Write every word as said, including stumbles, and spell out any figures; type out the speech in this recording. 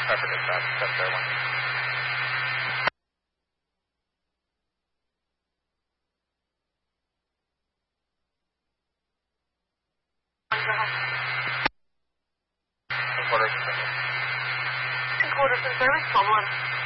Pepper dispatch, seven zero one. Three quarters in service, twelve one.